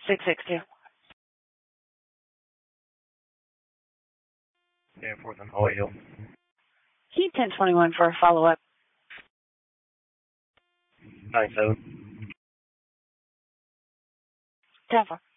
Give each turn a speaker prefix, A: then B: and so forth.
A: 662.
B: Danforth and Holly Hill.
A: Key 1021 for a follow-up.
B: 97.
A: 10-4.